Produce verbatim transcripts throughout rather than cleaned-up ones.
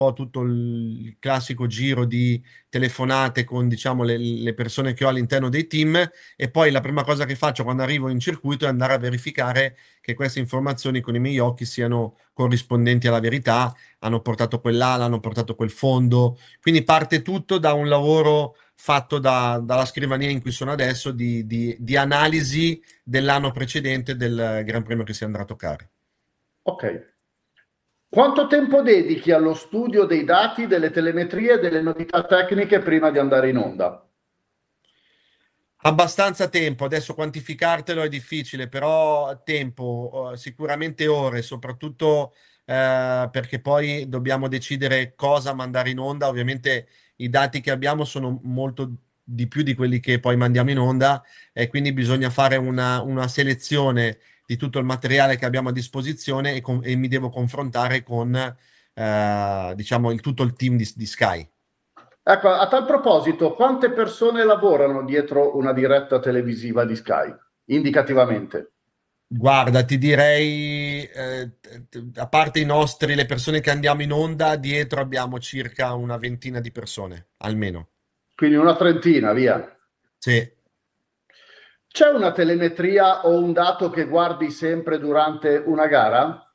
po' tutto il classico giro di telefonate con, diciamo, le, le persone che ho all'interno dei team, e poi la prima cosa che faccio quando arrivo in circuito è andare a verificare che queste informazioni con i miei occhi siano corrispondenti alla verità, hanno portato quell'ala, hanno portato quel fondo, quindi parte tutto da un lavoro fatto da- dalla scrivania in cui sono adesso di, di- di analisi dell'anno precedente del Gran Premio che si andrà a toccare. Ok. Quanto tempo dedichi allo studio dei dati, delle telemetrie e delle novità tecniche prima di andare in onda? Abbastanza tempo, adesso quantificartelo è difficile, però tempo, eh, sicuramente ore, soprattutto eh, perché poi dobbiamo decidere cosa mandare in onda. Ovviamente i dati che abbiamo sono molto di più di quelli che poi mandiamo in onda, e quindi bisogna fare una, una selezione di tutto il materiale che abbiamo a disposizione, e, con- e mi devo confrontare con eh, diciamo il, tutto il team di, di Sky. Ecco, a tal proposito, quante persone lavorano dietro una diretta televisiva di Sky? Indicativamente. Guarda, ti direi, eh, t- a parte i nostri, le persone che andiamo in onda, dietro abbiamo circa una ventina di persone, almeno. Quindi una trentina, via. Sì. C'è una telemetria o un dato che guardi sempre durante una gara?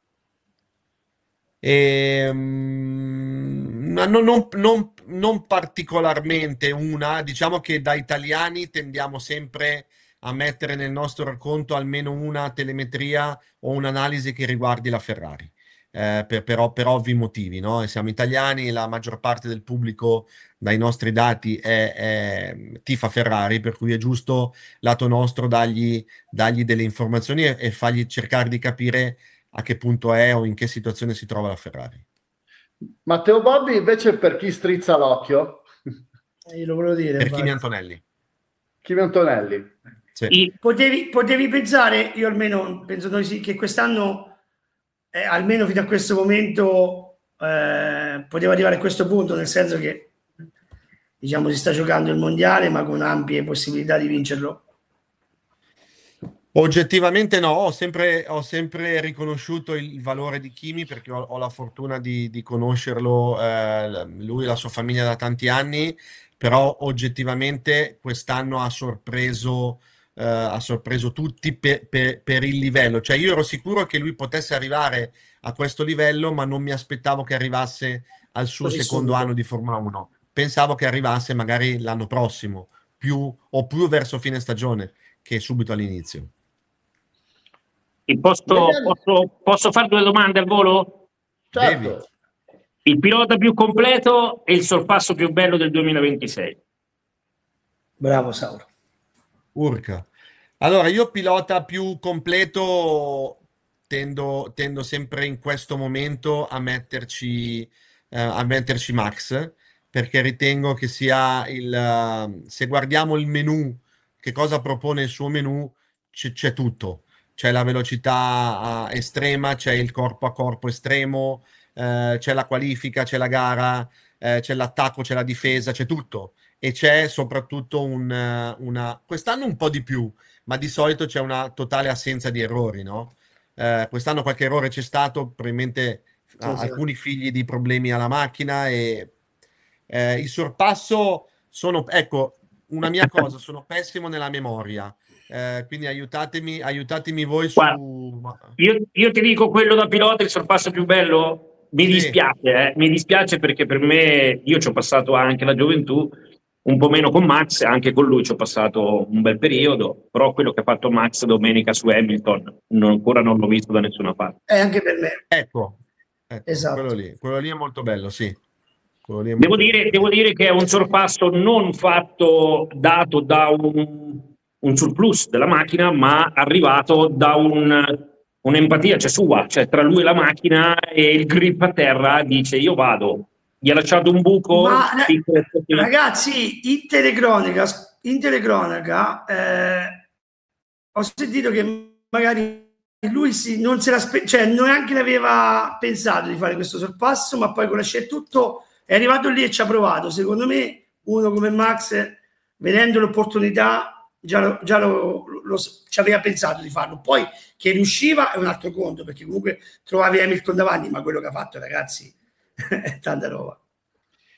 E, mm, ma non, non- non- non particolarmente una, diciamo che da italiani tendiamo sempre a mettere nel nostro racconto almeno una telemetria o un'analisi che riguardi la Ferrari. Eh, per, per- per ovvi motivi, no? E siamo italiani, la maggior parte del pubblico dai nostri dati è, è tifa Ferrari, per cui è giusto lato nostro dargli, dargli delle informazioni e, e fargli cercare di capire a che punto è o in che situazione si trova la Ferrari. Matteo Bobbi invece per chi strizza l'occhio? Eh, Io lo volevo dire, Per Kimi infatti. Antonelli. Kimi Antonelli. Sì. I- potevi, potevi pensare, io almeno penso noi sì, che quest'anno, eh, almeno fino a questo momento, eh, poteva arrivare a questo punto, nel senso che diciamo si sta giocando il mondiale, ma con ampie possibilità di vincerlo. Oggettivamente no, ho sempre, ho sempre riconosciuto il valore di Kimi perché ho, ho la fortuna di, di conoscerlo, eh, lui e la sua famiglia da tanti anni, però oggettivamente quest'anno ha sorpreso, eh, ha sorpreso tutti per, per- per il livello. Cioè io ero sicuro che lui potesse arrivare a questo livello, ma non mi aspettavo che arrivasse al suo Così secondo subito. anno di Formula uno. Pensavo che arrivasse magari l'anno prossimo, più, o più verso fine stagione che subito all'inizio. E Negli posso, anni... posso, posso fare due domande al volo? Devi. Certo. Il pilota più completo e il sorpasso più bello del duemilaventisei. Bravo Sauro. Urca. Allora, io pilota più completo tendo, tendo sempre in questo momento a metterci, eh, a metterci Max, perché ritengo che sia il... eh, se guardiamo il menu, che cosa propone il suo menu, c'è c'è tutto. C'è la velocità, eh, estrema, c'è il corpo a corpo estremo, eh, c'è la qualifica, c'è la gara, eh, c'è l'attacco, c'è la difesa, c'è tutto, e c'è soprattutto un, eh, una... Quest'anno un po' di più, ma di solito c'è una totale assenza di errori, no? Eh, quest'anno qualche errore c'è stato, probabilmente Sì, a- sì. alcuni figli di problemi alla macchina, e eh, il sorpasso sono, ecco, una mia cosa, sono pessimo nella memoria, eh, quindi aiutatemi, aiutatemi voi Guarda, su... io, io ti dico quello da pilota, il sorpasso più bello, mi Sì, dispiace, eh, mi dispiace perché per me, io ci ho passato anche la gioventù, un po' meno con Max, anche con lui ci ho passato un bel periodo, però quello che ha fatto Max domenica su Hamilton non- ancora non l'ho visto da nessuna parte. E anche per me. ecco, ecco, quello Esatto. lì, quello lì è molto bello, sì, quello lì è Devo molto bello. dire, devo dire che è un sorpasso non fatto, dato da un, un surplus della macchina, ma arrivato da un- un'empatia, cioè sua, cioè tra lui e la macchina e il grip a terra dice io vado. Gli ha lasciato un buco, Ma eh, piccolo così. ragazzi, in telecronaca, in telecronaca eh, ho sentito che magari lui si, non se l'aspe- cioè neanche l'aveva pensato di fare questo sorpasso, ma poi con la scelta tutto è arrivato lì e ci ha provato. Secondo me, uno come Max, vedendo l'opportunità, già, lo, già lo, lo, ci aveva pensato di farlo. Poi che riusciva è un altro conto, perché comunque trovavi Hamilton davanti, ma quello che ha fatto, ragazzi, è tanta roba.